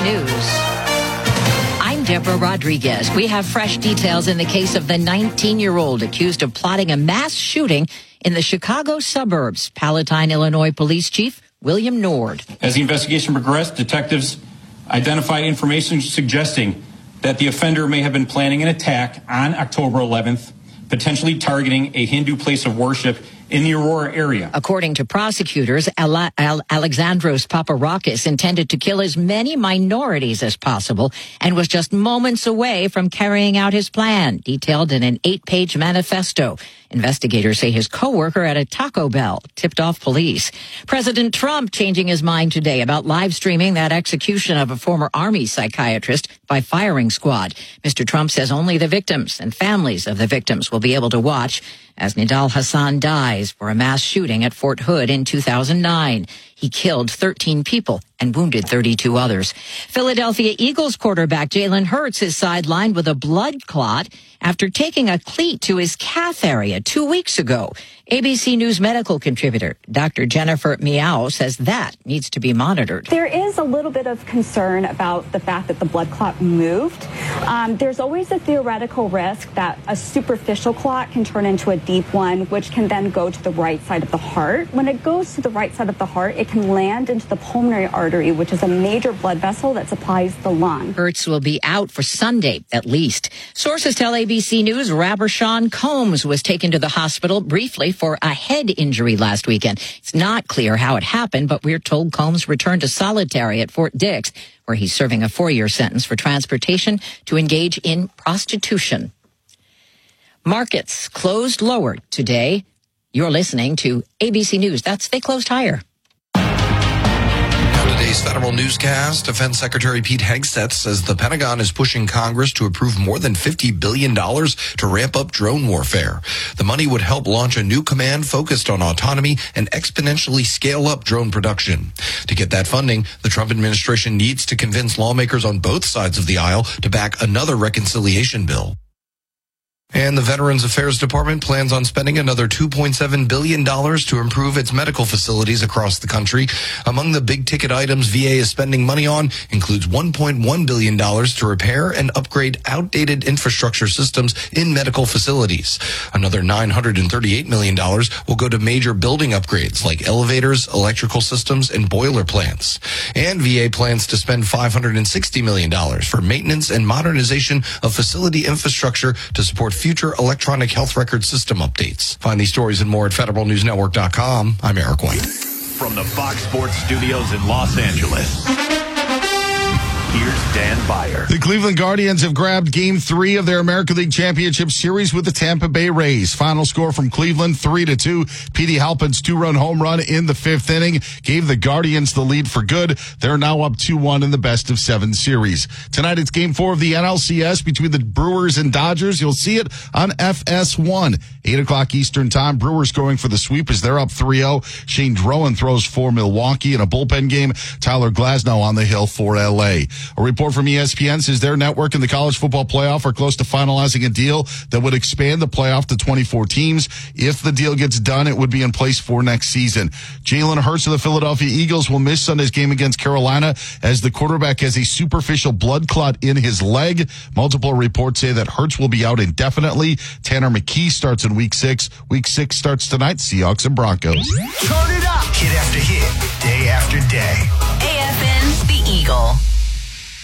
News. I'm Deborah Rodriguez. We have fresh details in the case of the 19-year-old accused of plotting a mass shooting in the Chicago suburbs. Palatine, Illinois Police Chief William Nord. As the investigation progressed, detectives identified information suggesting that the offender may have been planning an attack on October 11th, potentially targeting a Hindu place of worship in the Aurora area. According to prosecutors, Alexandros Paparakis intended to kill as many minorities as possible and was just moments away from carrying out his plan, detailed in an 8-page manifesto. Investigators say his coworker at a Taco Bell tipped off police. President Trump changing his mind today about live streaming that execution of a former Army psychiatrist by firing squad. Mr. Trump says only the victims and families of the victims will be able to watch as Nidal Hassan dies for a mass shooting at Fort Hood in 2009. He killed 13 people and wounded 32 others. Philadelphia Eagles quarterback Jalen Hurts is sidelined with a blood clot after taking a cleat to his calf area 2 weeks ago. ABC News medical contributor Dr. Jennifer Miao says that needs to be monitored. There is a little bit of concern about the fact that the blood clot moved. There's always a theoretical risk that a superficial clot can turn into a deep one, which can then go to the right side of the heart. When it goes to the right side of the heart, it can land into the pulmonary artery, which is a major blood vessel that supplies the lung. Hurts will be out for Sunday, at least. Sources tell ABC News rapper Sean Combs was taken to the hospital briefly for a head injury last weekend. It's not clear how it happened, but we're told Combs returned to solitary at Fort Dix, where he's serving a 4-year sentence for transportation to engage in prostitution. Markets closed lower today. You're listening to ABC News. They closed higher. Today's federal newscast, Defense Secretary Pete Hegseth says the Pentagon is pushing Congress to approve more than $50 billion to ramp up drone warfare. The money would help launch a new command focused on autonomy and exponentially scale up drone production. To get that funding, the Trump administration needs to convince lawmakers on both sides of the aisle to back another reconciliation bill. And the Veterans Affairs Department plans on spending another $2.7 billion to improve its medical facilities across the country. Among the big-ticket items VA is spending money on includes $1.1 billion to repair and upgrade outdated infrastructure systems in medical facilities. Another $938 million will go to major building upgrades like elevators, electrical systems, and boiler plants. And VA plans to spend $560 million for maintenance and modernization of facility infrastructure to support future electronic health record system updates. Find these stories and more at federalnewsnetwork.com. I'm Eric White. From the Fox Sports Studios in Los Angeles, here's Dan Byer. The Cleveland Guardians have grabbed Game 3 of their American League Championship Series with the Tampa Bay Rays. Final score from Cleveland, 3-2. Petey Halpin's 2-run home run in the 5th inning gave the Guardians the lead for good. They're now up 2-1 in the best-of-7 series. Tonight it's Game 4 of the NLCS between the Brewers and Dodgers. You'll see it on FS1. 8 o'clock Eastern Time. Brewers going for the sweep as they're up 3-0. Shane Drowan throws for Milwaukee in a bullpen game. Tyler Glasnow on the hill for L.A. A report from ESPN says their network and the college football playoff are close to finalizing a deal that would expand the playoff to 24 teams. If the deal gets done, it would be in place for next season. Jalen Hurts of the Philadelphia Eagles will miss Sunday's game against Carolina as the quarterback has a superficial blood clot in his leg. Multiple reports say that Hurts will be out indefinitely. Tanner McKee starts in Week 6. Week 6 starts tonight, Seahawks and Broncos. Turn it up. Hit after hit, day after day. AFN, the Eagle.